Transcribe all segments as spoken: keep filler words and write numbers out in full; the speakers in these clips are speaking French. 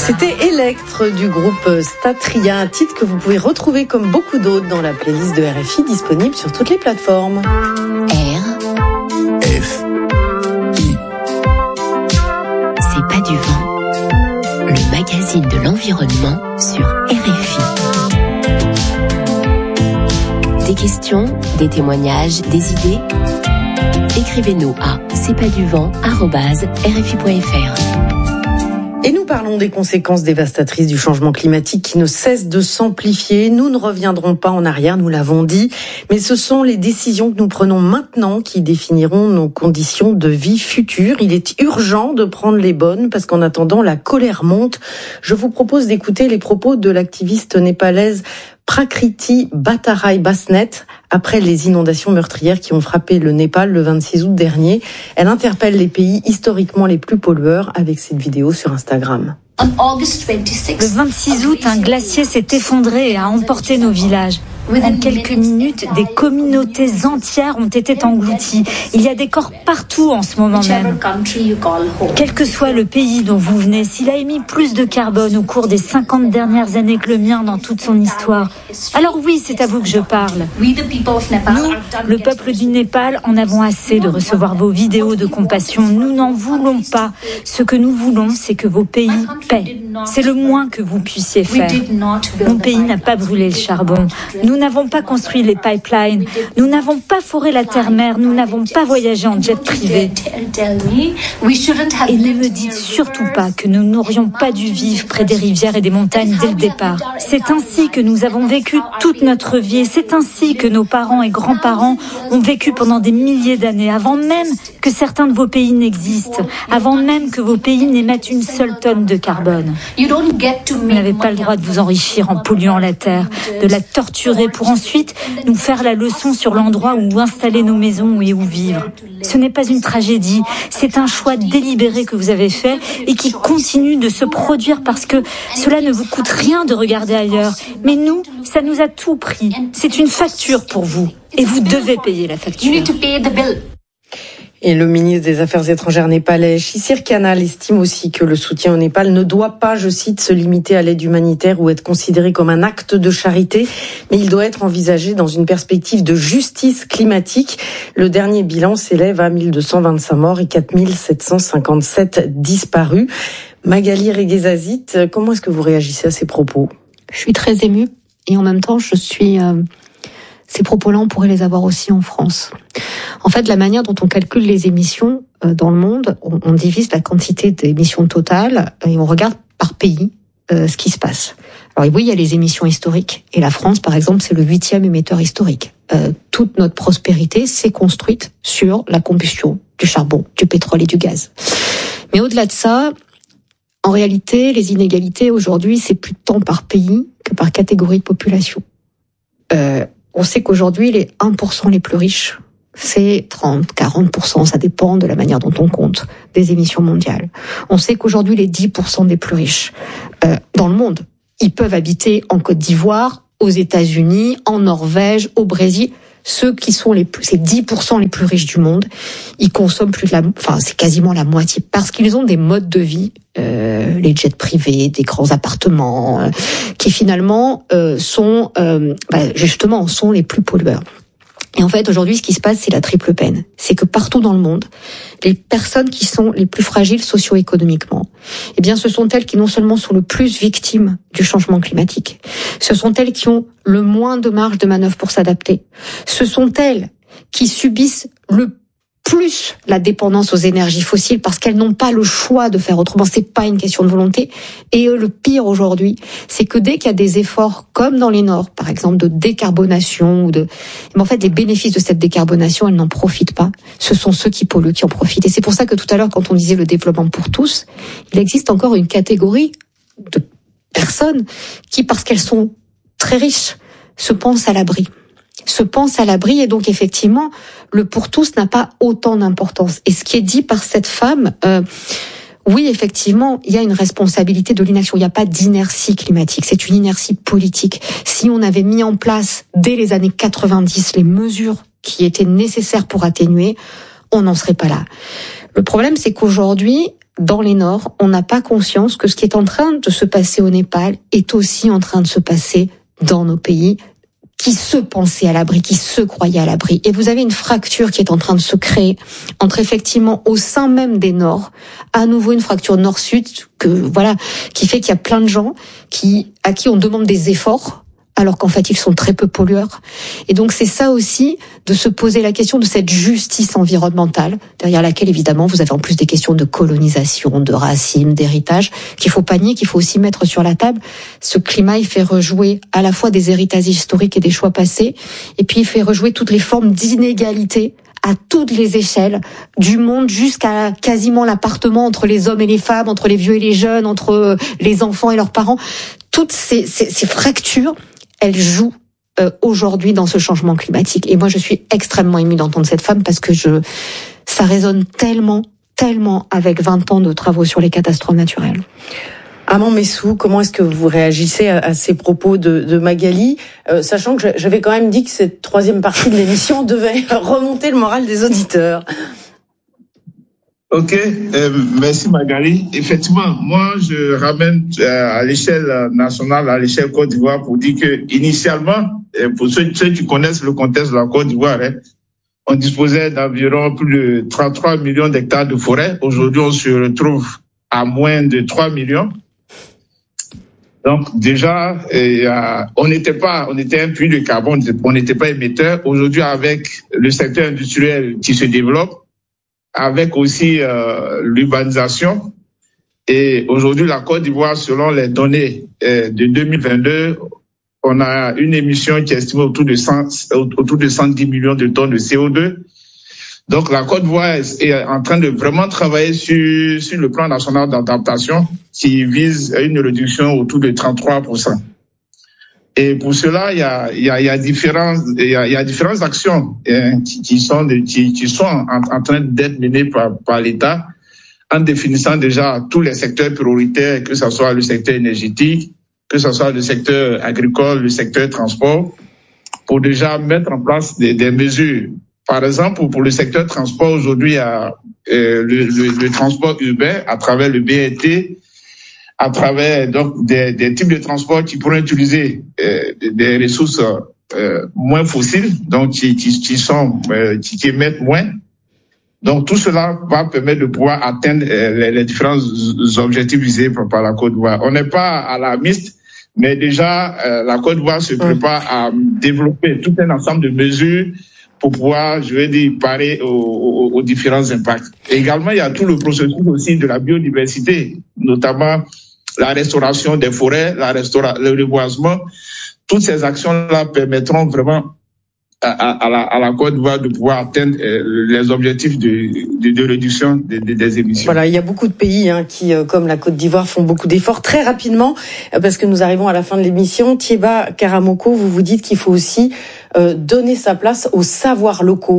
C'était Electre du groupe Statria, un titre que vous pouvez retrouver comme beaucoup d'autres dans la playlist de R F I disponible sur toutes les plateformes. R F I. C'est pas du vent, le magazine de l'environnement sur R F I. Des questions, des témoignages, des idées. Écrivez-nous à c'est pas du vent arobase r f i point f r. Et nous parlons des conséquences dévastatrices du changement climatique qui ne cessent de s'amplifier. Nous ne reviendrons pas en arrière, nous l'avons dit, mais ce sont les décisions que nous prenons maintenant qui définiront nos conditions de vie futures. Il est urgent de prendre les bonnes parce qu'en attendant, la colère monte. Je vous propose d'écouter les propos de l'activiste népalaise Prakriti Bhattarai Basnet après les inondations meurtrières qui ont frappé le Népal le vingt-six août dernier. Elle interpelle les pays historiquement les plus pollueurs avec cette vidéo sur Instagram. Le vingt-six août, un glacier s'est effondré et a emporté nos villages. En quelques minutes, des communautés entières ont été englouties. Il y a des corps partout en ce moment même. Quel que soit le pays dont vous venez, s'il a émis plus de carbone au cours des cinquante dernières années que le mien dans toute son histoire, alors oui, c'est à vous que je parle. Nous, le peuple du Népal, en avons assez de recevoir vos vidéos de compassion. Nous n'en voulons pas. Ce que nous voulons, c'est que vos pays paient. C'est le moins que vous puissiez faire. Mon pays n'a pas brûlé le charbon. Nous n'avons pas construit les pipelines. Nous n'avons pas foré la terre-mer. Nous n'avons pas voyagé en jet privé. Et ne me dites surtout pas que nous n'aurions pas dû vivre près des rivières et des montagnes dès le départ. C'est ainsi que nous avons vécu toute notre vie. Et c'est ainsi que nos parents et grands-parents ont vécu pendant des milliers d'années, avant même que certains de vos pays n'existent, avant même que vos pays n'émettent une seule tonne de carbone. Vous n'avez pas le droit de vous enrichir en polluant la terre, de la torturer pour ensuite nous faire la leçon sur l'endroit où installer nos maisons et où vivre. Ce n'est pas une tragédie, c'est un choix délibéré que vous avez fait et qui continue de se produire parce que cela ne vous coûte rien de regarder ailleurs. Mais nous, ça nous a tout pris. C'est une facture pour vous et vous devez payer la facture. Et le ministre des Affaires étrangères népalais, Shishir Kanal, estime aussi que le soutien au Népal ne doit pas, je cite, se limiter à l'aide humanitaire ou être considéré comme un acte de charité, mais il doit être envisagé dans une perspective de justice climatique. Le dernier bilan s'élève à mille deux cent vingt-cinq morts et quatre mille sept cent cinquante-sept disparus. Magali Reguezazit, comment est-ce que vous réagissez à ces propos ? Je suis très émue et en même temps, je suis... Euh... Ces propos-là, on pourrait les avoir aussi en France. En fait, la manière dont on calcule les émissions dans le monde, on, on divise la quantité d'émissions totales et on regarde par pays euh, ce qui se passe. Alors oui, il y a les émissions historiques. Et la France, par exemple, c'est le huitième émetteur historique. Euh, toute notre prospérité s'est construite sur la combustion du charbon, du pétrole et du gaz. Mais au-delà de ça, en réalité, les inégalités aujourd'hui, c'est plus tant par pays que par catégorie de population. Euh, On sait qu'aujourd'hui, les un pour cent les plus riches, c'est trente, quarante pour cent, ça dépend de la manière dont on compte, des émissions mondiales. On sait qu'aujourd'hui, les dix pour cent des plus riches euh, dans le monde, ils peuvent habiter en Côte d'Ivoire, aux États-Unis, en Norvège, au Brésil. Ceux qui sont les plus, ces dix pour cent les plus riches du monde, ils consomment plus de la, enfin, c'est quasiment la moitié, parce qu'ils ont des modes de vie, euh, les jets privés, des grands appartements, euh, qui finalement euh, sont, euh, bah, justement, sont les plus pollueurs. Et en fait, aujourd'hui, ce qui se passe, c'est la triple peine. C'est que partout dans le monde, les personnes qui sont les plus fragiles socio-économiquement, eh bien, ce sont elles qui non seulement sont le plus victimes du changement climatique, ce sont elles qui ont le moins de marge de manœuvre pour s'adapter. Ce sont elles qui subissent le plus la dépendance aux énergies fossiles parce qu'elles n'ont pas le choix de faire autrement. C'est pas une question de volonté. Et le pire aujourd'hui, c'est que dès qu'il y a des efforts, comme dans les Nords, par exemple, de décarbonation ou de, mais en fait, les bénéfices de cette décarbonation, elles n'en profitent pas. Ce sont ceux qui polluent qui en profitent. Et c'est pour ça que tout à l'heure, quand on disait le développement pour tous, il existe encore une catégorie de personnes qui, parce qu'elles sont très riches, se pensent à l'abri. se pense à l'abri et donc effectivement le pour tous n'a pas autant d'importance. Et ce qui est dit par cette femme, euh, oui effectivement il y a une responsabilité de l'inaction, il n'y a pas d'inertie climatique, c'est une inertie politique. Si on avait mis en place dès les années quatre-vingt-dix les mesures qui étaient nécessaires pour atténuer, on n'en serait pas là. Le problème c'est qu'aujourd'hui dans les Nords, on n'a pas conscience que ce qui est en train de se passer au Népal est aussi en train de se passer dans nos pays qui se pensaient à l'abri, qui se croyaient à l'abri. Et vous avez une fracture qui est en train de se créer entre effectivement au sein même des Nords, à nouveau une fracture nord-sud que voilà, qui fait qu'il y a plein de gens qui à qui on demande des efforts alors qu'en fait ils sont très peu pollueurs. Et donc c'est ça aussi, de se poser la question de cette justice environnementale, derrière laquelle évidemment vous avez en plus des questions de colonisation, de racisme, d'héritage, qu'il faut pas nier, qu'il faut aussi mettre sur la table. Ce climat, il fait rejouer à la fois des héritages historiques et des choix passés, et puis il fait rejouer toutes les formes d'inégalité à toutes les échelles du monde, jusqu'à quasiment l'appartement entre les hommes et les femmes, entre les vieux et les jeunes, entre les enfants et leurs parents. Toutes ces, ces, ces fractures, elle joue euh, aujourd'hui dans ce changement climatique. Et moi, je suis extrêmement émue d'entendre cette femme parce que je, ça résonne tellement, tellement avec vingt ans de travaux sur les catastrophes naturelles. Amand Messou, comment est-ce que vous réagissez à, à ces propos de, de Magali, euh, sachant que j'avais quand même dit que cette troisième partie de l'émission devait remonter le moral des auditeurs. Ok, euh, merci Magali. Effectivement, moi je ramène euh, à l'échelle nationale, à l'échelle Côte d'Ivoire, pour dire que initialement, euh, pour ceux, ceux qui connaissent le contexte de la Côte d'Ivoire, hein, on disposait d'environ plus de trente-trois millions d'hectares de forêt. Aujourd'hui, on se retrouve à moins de trois millions. Donc déjà, euh, on n'était pas, on était un puits de carbone, on n'était pas émetteur. Aujourd'hui, avec le secteur industriel qui se développe, avec aussi euh, l'urbanisation. Et aujourd'hui, la Côte d'Ivoire, selon les données euh, de deux mille vingt-deux, on a une émission qui est estimée autour de cent, autour de cent dix millions de tonnes de C O deux. Donc, la Côte d'Ivoire est en train de vraiment travailler sur, sur le plan national d'adaptation qui vise à une réduction autour de trente-trois pour cent. Et pour cela, il y a, il y a, il y a différentes, il y a, il y a différentes actions hein, qui, qui sont, de, qui, qui sont en, en train d'être menées par, par l'État, en définissant déjà tous les secteurs prioritaires, que ce soit le secteur énergétique, que ce soit le secteur agricole, le secteur transport, pour déjà mettre en place des, des mesures. Par exemple, pour le secteur transport, aujourd'hui, il y a euh, le, le, le transport urbain à travers le B R T, à travers donc des, des types de transports qui pourraient utiliser euh, des ressources euh, moins fossiles, donc qui, qui, qui sont euh, qui, qui émettent moins. Donc tout cela va permettre de pouvoir atteindre euh, les, les différents objectifs visés par, par la Côte d'Ivoire. On n'est pas alarmiste, mais déjà euh, la Côte d'Ivoire se prépare à développer tout un ensemble de mesures pour pouvoir, je vais dire, parer aux, aux, aux différents impacts. Et également, il y a tout le processus aussi de la biodiversité, notamment la restauration des forêts, la restaura- le reboisement. Toutes ces actions-là permettront vraiment à, à, à, la, à la Côte d'Ivoire de pouvoir atteindre euh, les objectifs de, de, de réduction des, des, des émissions. Voilà, il y a beaucoup de pays hein, qui, euh, comme la Côte d'Ivoire, font beaucoup d'efforts. Très rapidement, euh, parce que nous arrivons à la fin de l'émission, Thiéba Karamoko, vous vous dites qu'il faut aussi euh, donner sa place aux savoirs locaux.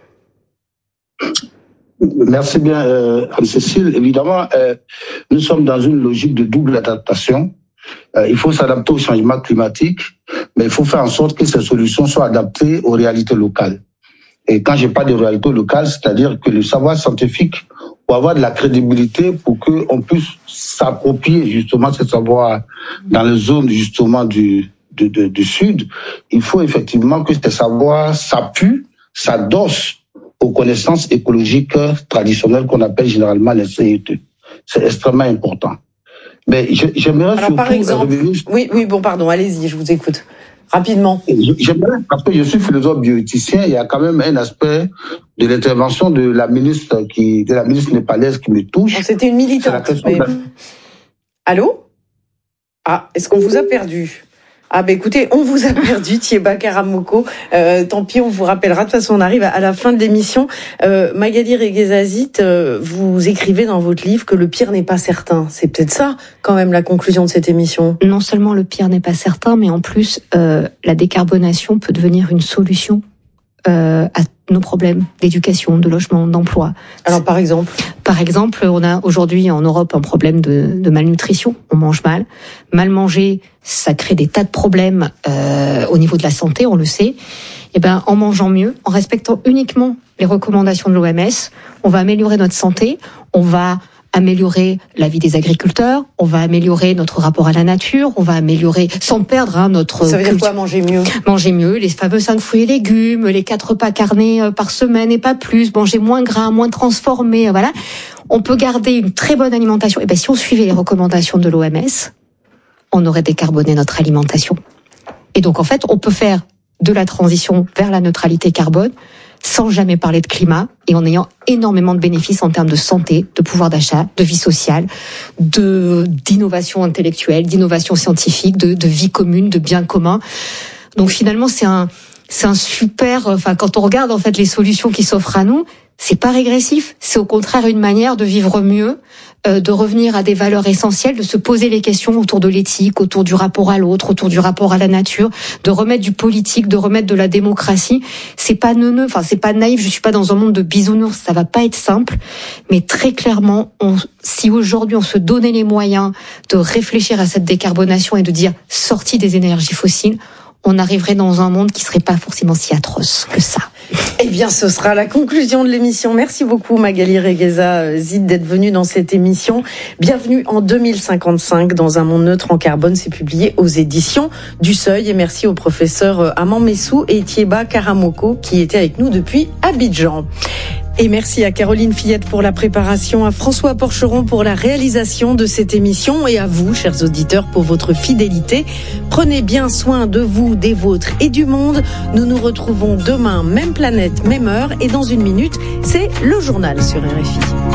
Merci bien, euh, Anne-Cécile. Évidemment, euh, nous sommes dans une logique de double adaptation. Euh, il faut s'adapter au changement climatique, mais il faut faire en sorte que ces solutions soient adaptées aux réalités locales. Et quand je parle de réalité locale, c'est-à-dire que le savoir scientifique doit avoir de la crédibilité pour qu'on puisse s'approprier justement ce savoir dans les zones justement du, du, du, du Sud. Il faut effectivement que ces savoirs s'appuient, s'adossent aux connaissances écologiques traditionnelles qu'on appelle généralement les C E T. C'est extrêmement important. Mais j'aimerais Alors, surtout... par exemple, oui, oui, bon, pardon, allez-y, je vous écoute. Rapidement. J'aimerais, parce que je suis philosophe bioéthicien, il y a quand même un aspect de l'intervention de la ministre qui, de la ministre népalaise qui me touche. Oh, c'était une militante. Mais... La... Allô? Ah, est-ce qu'on vous a perdu? Ah ben écoutez, on vous a perdu, Thiéba Karamoko. Euh, tant pis, on vous rappellera. De toute façon, on arrive à la fin de l'émission. Euh, Magali Reguezazit, euh, vous écrivez dans votre livre que le pire n'est pas certain. C'est peut-être ça, quand même, la conclusion de cette émission. Non seulement le pire n'est pas certain, mais en plus, euh, la décarbonation peut devenir une solution euh, à nos problèmes d'éducation, de logement, d'emploi. Alors par exemple Par exemple, on a aujourd'hui en Europe un problème de, de malnutrition. On mange mal. Mal manger, ça crée des tas de problèmes euh, au niveau de la santé, on le sait. Et ben, en mangeant mieux, en respectant uniquement les recommandations de l'O M S, on va améliorer notre santé, on va améliorer la vie des agriculteurs, on va améliorer notre rapport à la nature, on va améliorer, sans perdre hein, notre... Ça veut dire quoi, manger mieux? Manger mieux, les fameux cinq fruits et légumes, les quatre repas carnés par semaine et pas plus, manger moins gras, moins transformé, voilà. On peut garder une très bonne alimentation. Et ben si on suivait les recommandations de l'O M S, on aurait décarboné notre alimentation. Et donc en fait, on peut faire de la transition vers la neutralité carbone sans jamais parler de climat et en ayant énormément de bénéfices en termes de santé, de pouvoir d'achat, de vie sociale, de d'innovation intellectuelle, d'innovation scientifique, de, de vie commune, de bien commun. Donc finalement, c'est un c'est un super. Enfin, quand on regarde en fait les solutions qui s'offrent à nous, c'est pas régressif. C'est au contraire une manière de vivre mieux, euh, de revenir à des valeurs essentielles, de se poser les questions autour de l'éthique, autour du rapport à l'autre, autour du rapport à la nature, de remettre du politique, de remettre de la démocratie. C'est pas neuneux, enfin c'est pas naïf. Je suis pas dans un monde de bisounours. Ça va pas être simple, mais très clairement, on, si aujourd'hui on se donnait les moyens de réfléchir à cette décarbonation et de dire sortie des énergies fossiles, on arriverait dans un monde qui serait pas forcément si atroce que ça. Eh bien, ce sera la conclusion de l'émission. Merci beaucoup, Magali Regueza Zid, d'être venue dans cette émission. Bienvenue en deux mille cinquante-cinq dans un monde neutre en carbone. C'est publié aux éditions du Seuil. Et merci aux professeurs Aman Messou et Thiéba Karamoko qui étaient avec nous depuis Abidjan. Et merci à Caroline Fillette pour la préparation, à François Porcheron pour la réalisation de cette émission et à vous, chers auditeurs, pour votre fidélité. Prenez bien soin de vous, des vôtres et du monde. Nous nous retrouvons demain, même planète, même heure. Et dans une minute, c'est le journal sur R F I.